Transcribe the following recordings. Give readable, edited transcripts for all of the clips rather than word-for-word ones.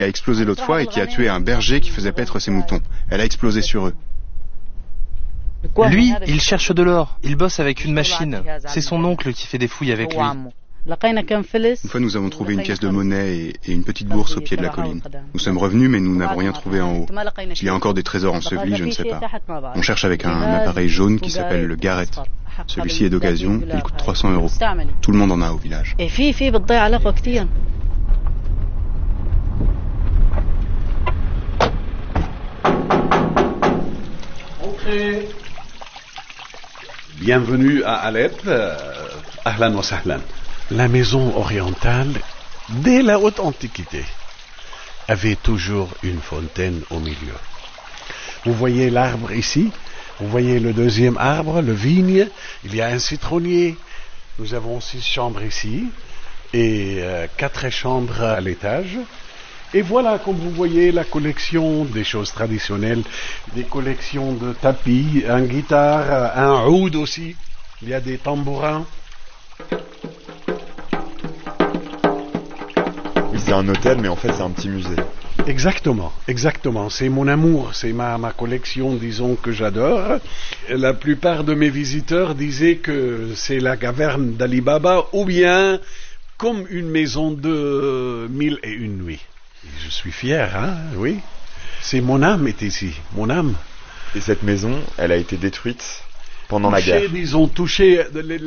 a explosé l'autre fois et qui a tué un berger qui faisait paître ses moutons. Elle a explosé sur eux. Lui, il cherche de l'or. Il bosse avec une machine. C'est son oncle qui fait des fouilles avec lui. Une fois, nous avons trouvé une pièce de monnaie et une petite bourse au pied de la colline. Nous sommes revenus, mais nous n'avons rien trouvé en haut. S'il y a encore des trésors ensevelis, je ne sais pas. On cherche avec un appareil jaune qui s'appelle le Garrett. Celui-ci est d'occasion, il coûte 300 €. Tout le monde en a au village. Bienvenue à Alep, Ahlan wa Sahlan. La maison orientale, dès la haute antiquité, avait toujours une fontaine au milieu. Vous voyez l'arbre ici, vous voyez le deuxième arbre, le vigne, il y a un citronnier. Nous avons 6 chambres ici et 4 chambres à l'étage. Et voilà, comme vous voyez, la collection des choses traditionnelles, des collections de tapis, un guitare, un oud aussi, il y a des tambourins. Oui, c'est un hôtel, mais en fait, c'est un petit musée. Exactement, exactement. C'est mon amour, c'est ma collection, disons, que j'adore. La plupart de mes visiteurs disaient que c'est la caverne d'Ali Baba ou bien comme une maison de 1001 nuits. Je suis fier, hein, oui. C'est mon âme est ici, mon âme. Et cette maison, elle a été détruite pendant la guerre. Disons, touché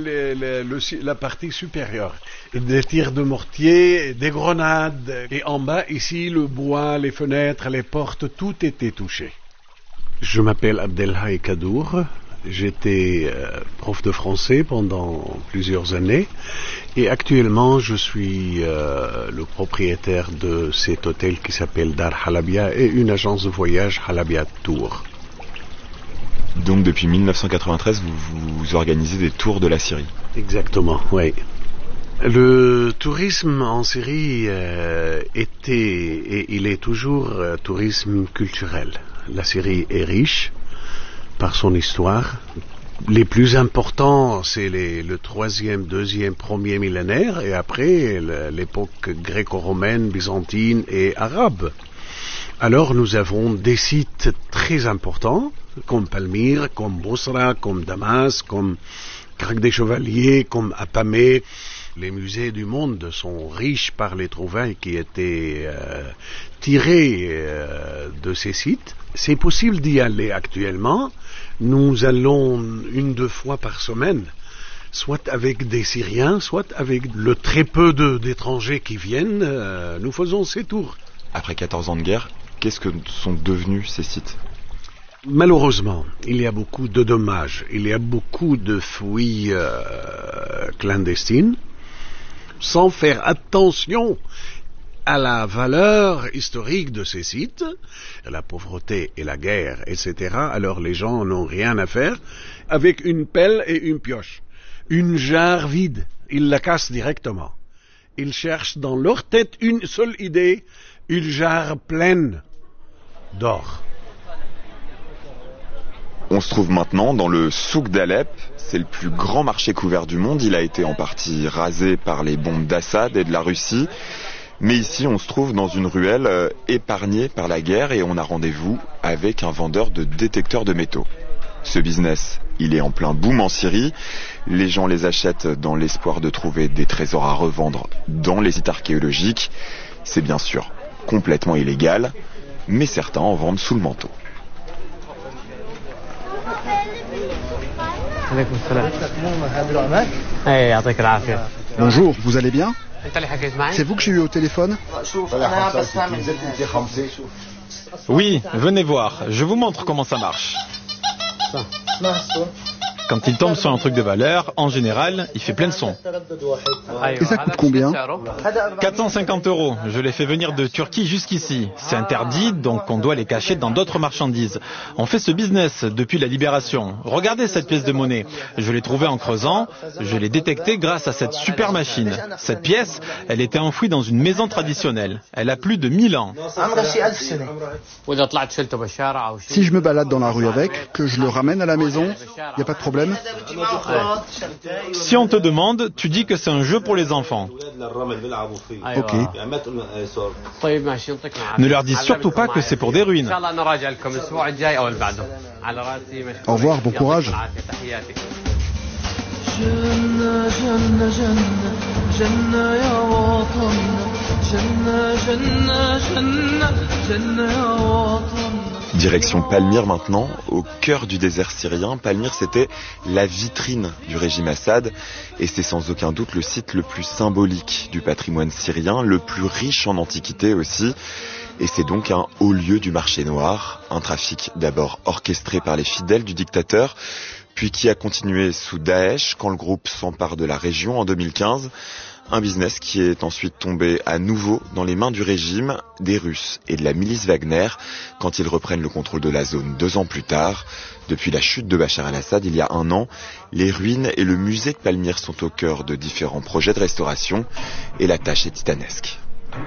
la partie supérieure. Des tirs de mortier, des grenades. Et en bas, ici, le bois, les fenêtres, les portes, tout était touché. Je m'appelle Abdelhaï Kadour. J'étais prof de français pendant plusieurs années et actuellement je suis le propriétaire de cet hôtel qui s'appelle Dar Halabia et une agence de voyage Halabia Tour. Donc depuis 1993, vous organisez des tours de la Syrie. Exactement, oui. Le tourisme en Syrie était et il est toujours tourisme culturel. La Syrie est riche par son histoire. Les plus importants, c'est le 3e, 2e, 1er millénaire, et après l'époque gréco-romaine, byzantine et arabe. Alors nous avons des sites très importants, comme Palmyre, comme Bosra, comme Damas, comme Crac des Chevaliers, comme Apamé. Les musées du monde sont riches par les trouvailles qui étaient tirées de ces sites. C'est possible d'y aller actuellement. Nous allons 1-2 fois par semaine, soit avec des Syriens, soit avec le très peu d'étrangers qui viennent. Nous faisons ces tours. Après 14 ans de guerre, qu'est-ce que sont devenus ces sites ? Malheureusement, il y a beaucoup de dommages. Il y a beaucoup de fouilles clandestines, sans faire attention à la valeur historique de ces sites, la pauvreté et la guerre, etc. Alors les gens n'ont rien à faire avec une pelle et une pioche. Une jarre vide, ils la cassent directement. Ils cherchent dans leur tête une seule idée, une jarre pleine d'or. On se trouve maintenant dans le souk d'Alep. C'est le plus grand marché couvert du monde. Il a été en partie rasé par les bombes d'Assad et de la Russie. Mais ici, on se trouve dans une ruelle épargnée par la guerre et on a rendez-vous avec un vendeur de détecteurs de métaux. Ce business, il est en plein boom en Syrie. Les gens les achètent dans l'espoir de trouver des trésors à revendre dans les sites archéologiques. C'est bien sûr complètement illégal, mais certains en vendent sous le manteau. Bonjour, vous allez bien ? C'est vous que j'ai eu au téléphone ? Oui, venez voir, je vous montre comment ça marche. Quand il tombe sur un truc de valeur, en général, il fait plein de sons. Et ça coûte combien ? 450 €. Je les fais venir de Turquie jusqu'ici. C'est interdit, donc on doit les cacher dans d'autres marchandises. On fait ce business depuis la libération. Regardez cette pièce de monnaie. Je l'ai trouvée en creusant. Je l'ai détectée grâce à cette super machine. Cette pièce, elle était enfouie dans une maison traditionnelle. Elle a plus de 1000 ans. Si je me balade dans la rue avec, que je le ramène à la maison, il n'y a pas de problème. problème? Si on te demande, tu dis que c'est un jeu pour les enfants. Ok. Ne leur dis surtout pas que c'est pour des ruines. Au revoir, bon courage. Direction Palmyre maintenant, au cœur du désert syrien. Palmyre, c'était la vitrine du régime Assad et c'est sans aucun doute le site le plus symbolique du patrimoine syrien, le plus riche en antiquités aussi. Et c'est donc un haut lieu du marché noir, un trafic d'abord orchestré par les fidèles du dictateur, puis qui a continué sous Daesh quand le groupe s'empare de la région en 2015. Un business qui est ensuite tombé à nouveau dans les mains du régime, des Russes et de la milice Wagner quand ils reprennent le contrôle de la zone 2 ans plus tard. Depuis la chute de Bachar el-Assad il y a 1 an, les ruines et le musée de Palmyre sont au cœur de différents projets de restauration et la tâche est titanesque.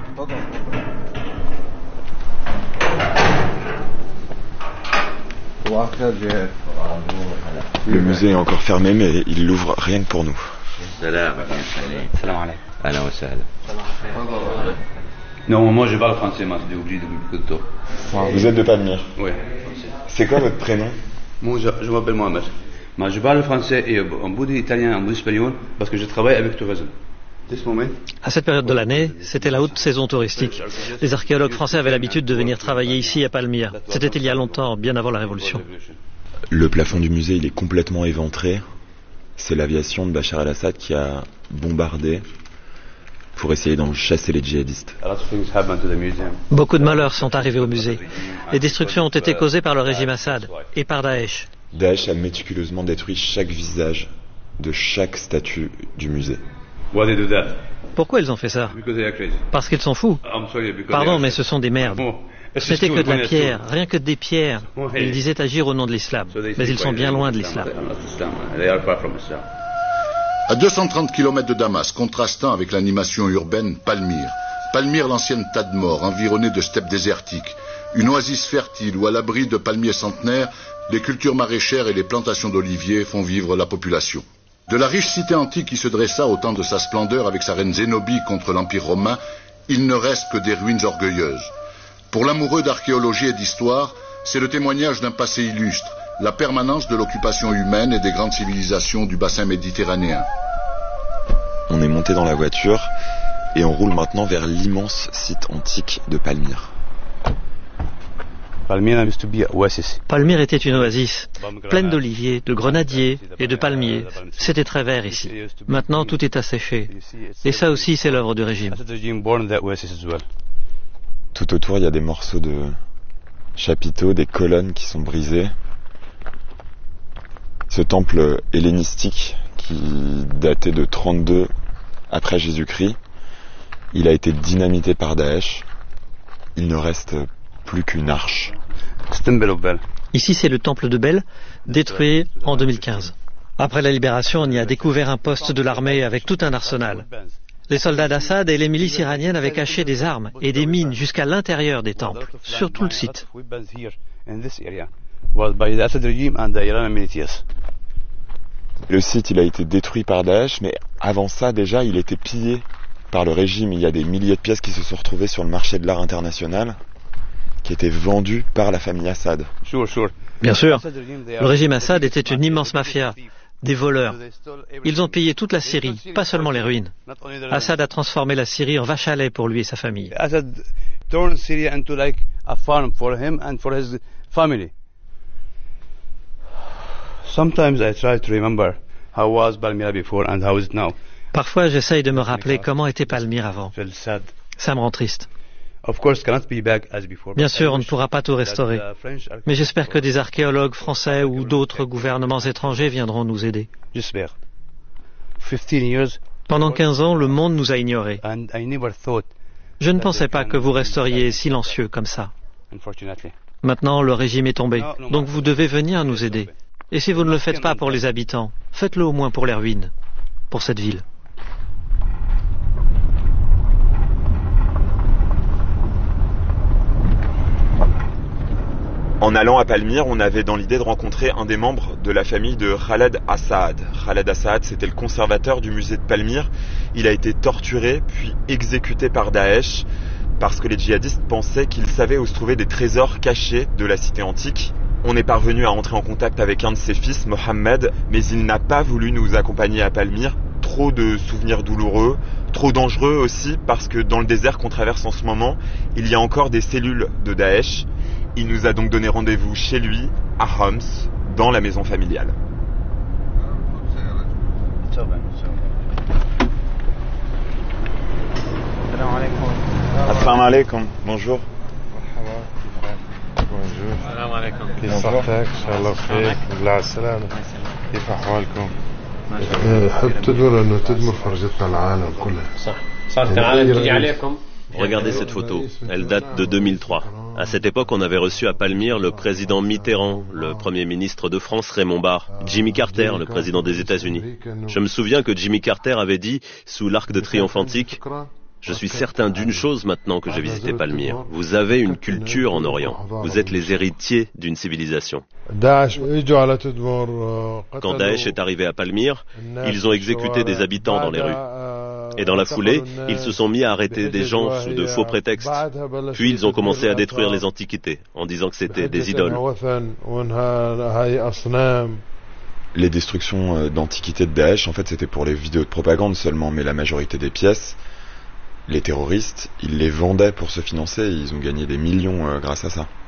Le musée est encore fermé mais il l'ouvre rien que pour nous. Non, moi je parle français, moi je suis obligé depuis beaucoup de temps. Vous êtes de Palmyre? Oui. C'est quoi votre prénom? Moi je m'appelle Mohamed. Moi je parle français et un bout d'italien, un bout d'espagnol parce que je travaille avec tourisme. À cette période de l'année, c'était la haute saison touristique. Les archéologues français avaient l'habitude de venir travailler ici à Palmyre. C'était il y a longtemps, bien avant la Révolution. Le plafond du musée, il est complètement éventré. C'est l'aviation de Bachar el-Assad qui a bombardé pour essayer d'en chasser les djihadistes. Beaucoup de malheurs sont arrivés au musée. Les destructions ont été causées par le régime Assad et par Daesh. Daesh a méticuleusement détruit chaque visage de chaque statue du musée. Pourquoi ils ont fait ça? Parce qu'ils sont fous. Pardon, mais ce sont des merdes. Ce n'était que de la pierre, rien que des pierres. Ils disaient agir au nom de l'islam, mais ils sont bien loin de l'islam. À 230 km de Damas, contrastant avec l'animation urbaine, Palmyre. Palmyre, l'ancienne Tadmor, environnée de steppes désertiques. Une oasis fertile où, à l'abri de palmiers centenaires, les cultures maraîchères et les plantations d'oliviers font vivre la population. De la riche cité antique qui se dressa au temps de sa splendeur avec sa reine Zénobie contre l'Empire romain, il ne reste que des ruines orgueilleuses. Pour l'amoureux d'archéologie et d'histoire, c'est le témoignage d'un passé illustre, la permanence de l'occupation humaine et des grandes civilisations du bassin méditerranéen. On est monté dans la voiture et on roule maintenant vers l'immense site antique de Palmyre. Palmyre était une oasis, pleine d'oliviers, de grenadiers et de palmiers. C'était très vert ici. Maintenant, tout est asséché. Et ça aussi, c'est l'œuvre du régime. Tout autour, il y a des morceaux de chapiteaux, des colonnes qui sont brisées. Ce temple hellénistique qui datait de 32 après Jésus-Christ, il a été dynamité par Daesh. Il ne reste plus qu'une arche. Ici, c'est le temple de Bel, détruit en 2015. Après la libération, on y a découvert un poste de l'armée avec tout un arsenal. Les soldats d'Assad et les milices iraniennes avaient caché des armes et des mines jusqu'à l'intérieur des temples, sur tout le site. Le site, il a été détruit par Daesh, mais avant ça, déjà, il était pillé par le régime. Il y a des milliers de pièces qui se sont retrouvées sur le marché de l'art international, qui étaient vendues par la famille Assad. Bien sûr, le régime Assad était une immense mafia, des voleurs. Ils ont pillé toute la Syrie, pas seulement les ruines. Assad a transformé la Syrie en vache à lait pour lui et sa famille. Assad turned Syria into like a farm for him and for his family. Sometimes I try to remember how was Palmyra before and how is it now. Parfois, j'essaye de me rappeler comment était Palmyre avant. Ça me rend triste. Bien sûr, on ne pourra pas tout restaurer, mais j'espère que des archéologues français ou d'autres gouvernements étrangers viendront nous aider. Pendant 15 ans, le monde nous a ignorés. Je ne pensais pas que vous resteriez silencieux comme ça. Maintenant, le régime est tombé, donc vous devez venir nous aider. Et si vous ne le faites pas pour les habitants, faites-le au moins pour les ruines, pour cette ville. En allant à Palmyre, on avait dans l'idée de rencontrer un des membres de la famille de Khaled Assaad. Khaled Assaad, c'était le conservateur du musée de Palmyre. Il a été torturé puis exécuté par Daesh parce que les djihadistes pensaient qu'il savait où se trouvaient des trésors cachés de la cité antique. On est parvenu à entrer en contact avec un de ses fils, Mohamed, mais il n'a pas voulu nous accompagner à Palmyre. Trop de souvenirs douloureux, trop dangereux aussi parce que dans le désert qu'on traverse en ce moment, il y a encore des cellules de Daesh. Il nous a donc donné rendez-vous chez lui, à Homs, dans la maison familiale. Assalamu alaikum. Bonjour. Regardez cette photo, elle date de 2003. À cette époque, on avait reçu à Palmyre le président Mitterrand, le premier ministre de France Raymond Barre, Jimmy Carter, le président des États-Unis. Je me souviens que Jimmy Carter avait dit, sous l'Arc de Triomphe antique, « Je suis certain d'une chose maintenant que j'ai visité Palmyre. Vous avez une culture en Orient. Vous êtes les héritiers d'une civilisation. » Quand Daesh est arrivé à Palmyre, ils ont exécuté des habitants dans les rues. Et dans la foulée, ils se sont mis à arrêter des gens sous de faux prétextes. Puis ils ont commencé à détruire les antiquités, en disant que c'était des idoles. Les destructions d'antiquités de Daesh, en fait, c'était pour les vidéos de propagande seulement, mais la majorité des pièces, les terroristes, ils les vendaient pour se financer et ils ont gagné des millions grâce à ça.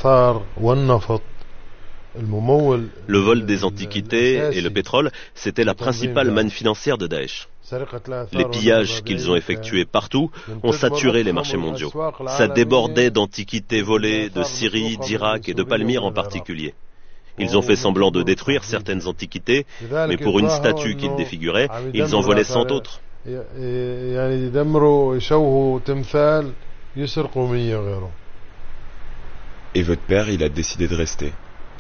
Le vol des antiquités et le pétrole, c'était la principale manne financière de Daesh. Les pillages qu'ils ont effectués partout ont saturé les marchés mondiaux. Ça débordait d'antiquités volées de Syrie, d'Irak et de Palmyre en particulier. Ils ont fait semblant de détruire certaines antiquités, mais pour une statue qu'ils défiguraient, ils en volaient 100 autres. Et votre père, il a décidé de rester.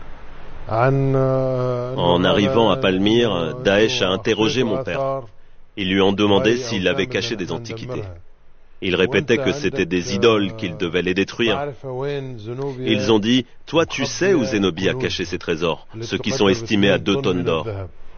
En arrivant à Palmyre, Daesh a interrogé mon père. Ils lui ont demandé s'il avait caché des antiquités. Il répétait que c'était des idoles, qu'il devait les détruire. Ils ont dit, « Toi, tu sais où Zénobie a caché ses trésors, ceux qui sont estimés à 2 tonnes d'or.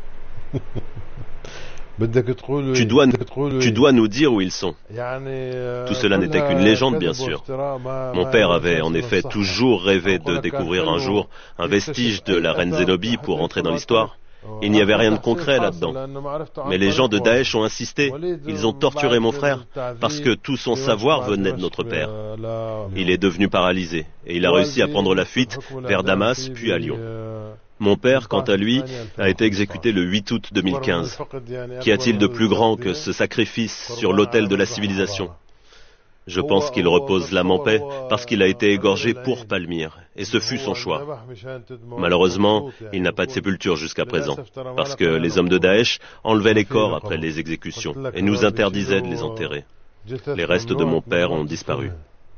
Tu dois nous dire où ils sont. » Tout cela n'était qu'une légende, bien sûr. Mon père avait en effet toujours rêvé de découvrir un jour un vestige de la reine Zénobie pour entrer dans l'histoire. Il n'y avait rien de concret là-dedans. Mais les gens de Daesh ont insisté. Ils ont torturé mon frère parce que tout son savoir venait de notre père. Il est devenu paralysé et il a réussi à prendre la fuite vers Damas puis à Lyon. Mon père, quant à lui, a été exécuté le 8 août 2015. Qu'y a-t-il de plus grand que ce sacrifice sur l'autel de la civilisation ? Je pense qu'il repose l'âme en paix parce qu'il a été égorgé pour Palmyre, et ce fut son choix. Malheureusement, il n'a pas de sépulture jusqu'à présent, parce que les hommes de Daesh enlevaient les corps après les exécutions et nous interdisaient de les enterrer. Les restes de mon père ont disparu.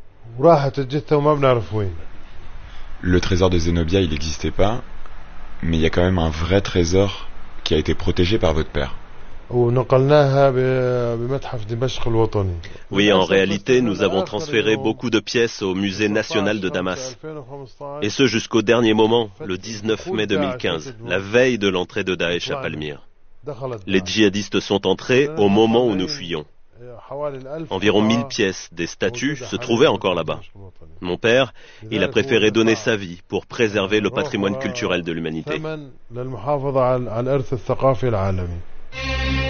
Le trésor de Zénobia, il n'existait pas, mais il y a quand même un vrai trésor qui a été protégé par votre père. Oui, en réalité, nous avons transféré beaucoup de pièces au musée national de Damas. Et ce jusqu'au dernier moment, le 19 mai 2015, la veille de l'entrée de Daesh à Palmyre. Les djihadistes sont entrés au moment où nous fuyions. Environ 1000 pièces, des statues, se trouvaient encore là-bas. Mon père, il a préféré donner sa vie pour préserver le patrimoine culturel de l'humanité.